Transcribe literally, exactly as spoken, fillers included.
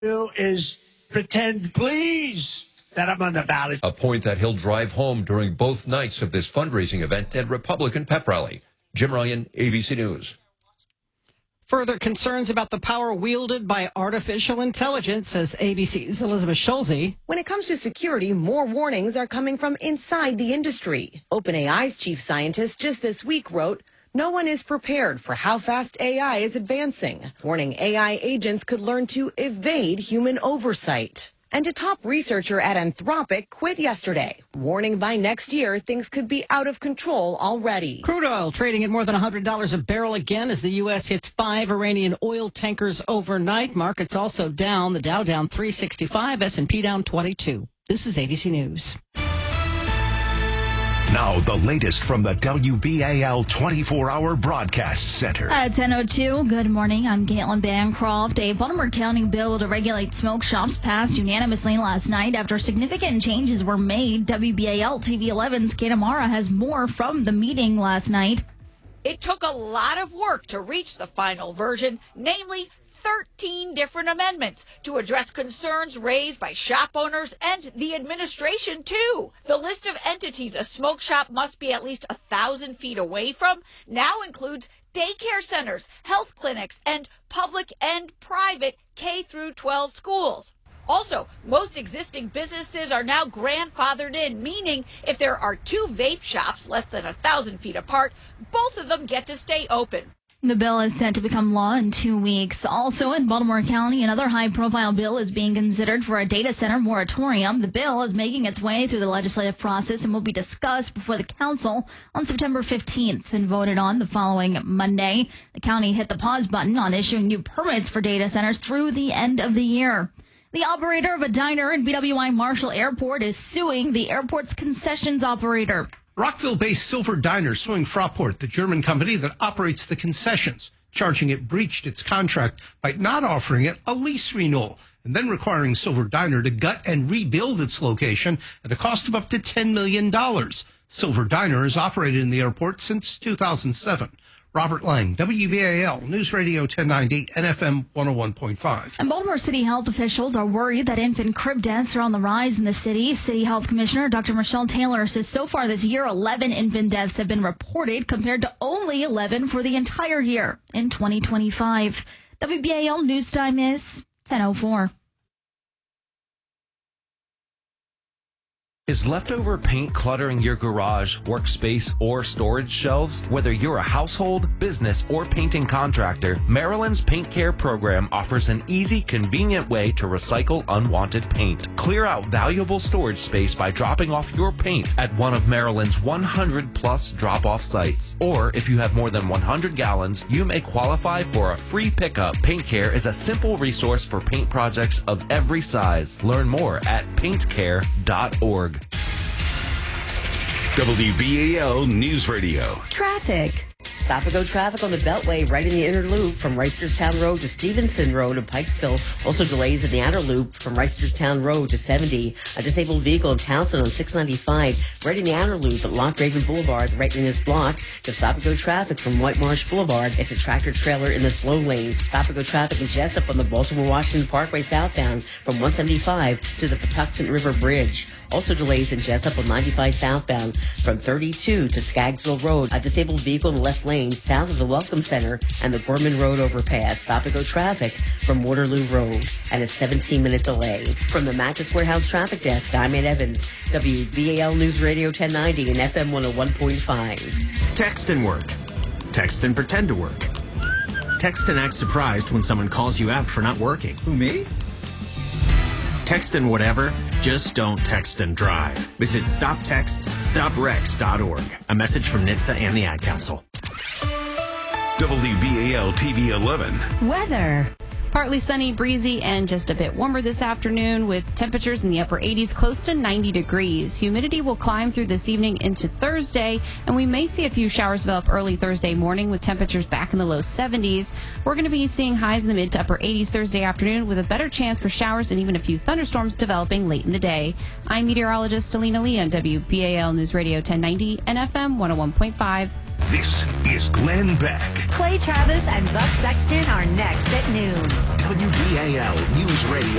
do is pretend, please, that I'm on the ballot. A point that he'll drive home during both nights of this fundraising event and Republican pep rally. Jim Ryan, A B C News. Further concerns about the power wielded by artificial intelligence, says A B C's Elizabeth Schulze. When it comes to security, more warnings are coming from inside the industry. OpenAI's chief scientist just this week wrote, "No one is prepared for how fast A I is advancing," warning A I agents could learn to evade human oversight. And a top researcher at Anthropic quit yesterday, warning by next year things could be out of control already. Crude oil trading at more than one hundred dollars a barrel again as the U S hits five Iranian oil tankers overnight. Markets also down. The Dow down three sixty-five, S and P down twenty-two. This is A B C News. Now, the latest from the W B A L twenty-four hour Broadcast Center. At ten oh two, good morning. I'm Caitlin Bancroft. A Baltimore County bill to regulate smoke shops passed unanimously last night after significant changes were made. W B A L T V eleven's Kate Amara has more from the meeting last night. It took a lot of work to reach the final version, namely thirteen different amendments to address concerns raised by shop owners and the administration, too. The list of entities a smoke shop must be at least a thousand feet away from now includes daycare centers, health clinics, and public and private K through twelve schools. Also, most existing businesses are now grandfathered in, meaning if there are two vape shops less than a thousand feet apart, both of them get to stay open. The bill is set to become law in two weeks. Also in Baltimore County, another high-profile bill is being considered for a data center moratorium. The bill is making its way through the legislative process and will be discussed before the council on September fifteenth and voted on the following Monday. The county hit the pause button on issuing new permits for data centers through the end of the year. The operator of a diner in B W I Marshall Airport is suing the airport's concessions operator. Rockville-based Silver Diner suing Fraport, the German company that operates the concessions, charging it breached its contract by not offering it a lease renewal and then requiring Silver Diner to gut and rebuild its location at a cost of up to ten million dollars. Silver Diner has operated in the airport since two thousand seven. Robert Lang, W B A L News Radio ten ninety and F M one oh one point five. And Baltimore City health officials are worried that infant crib deaths are on the rise in the city. City Health Commissioner Doctor Michelle Taylor says so far this year, eleven infant deaths have been reported compared to only eleven for the entire year in twenty twenty-five. W B A L News Time is ten oh four. Is leftover paint cluttering your garage, workspace, or storage shelves? Whether you're a household, business, or painting contractor, Maryland's Paint Care program offers an easy, convenient way to recycle unwanted paint. Clear out valuable storage space by dropping off your paint at one of Maryland's one hundred plus drop-off sites. Or if you have more than one hundred gallons, you may qualify for a free pickup. Paint Care is a simple resource for paint projects of every size. Learn more at paint care dot org. W B A L News Radio. Traffic. Stop and go traffic on the Beltway right in the inner loop from Reisterstown Road to Stevenson Road in Pikesville. Also delays in the outer loop from Reisterstown Road to seventy. A disabled vehicle in Townsend on six ninety-five right in the outer loop at Lock Raven Boulevard. The right lane is blocked. To stop and go traffic from White Marsh Boulevard, it's a tractor trailer in the slow lane. Stop and go traffic in Jessup on the Baltimore-Washington Parkway southbound from one seventy-five to the Patuxent River Bridge. Also delays in Jessup on ninety-five southbound from thirty-two to Skaggsville Road. A disabled vehicle in the left lane south of the Welcome Center and the Gorman Road overpass. Stop and go traffic from Waterloo Road and a seventeen minute delay. From the Mattress Warehouse Traffic Desk, I'm Ed Evans, W B A L News Radio ten ninety and F M one oh one point five. Text and work. Text and pretend to work. Text and act surprised when someone calls you out for not working. Who, me? Text and whatever, just don't text and drive. Visit stop texts stop wrecks dot org. A message from N H T S A and the Ad Council. W B A L T V eleven. Weather. Partly sunny, breezy, and just a bit warmer this afternoon with temperatures in the upper eighties, close to ninety degrees. Humidity will climb through this evening into Thursday, and we may see a few showers develop early Thursday morning with temperatures back in the low seventies. We're going to be seeing highs in the mid to upper eighties Thursday afternoon with a better chance for showers and even a few thunderstorms developing late in the day. I'm meteorologist Alina Lee on W B A L News Radio ten ninety and F M one oh one point five. This is Glenn Beck. Clay Travis and Buck Sexton are next at noon. W B A L News Radio.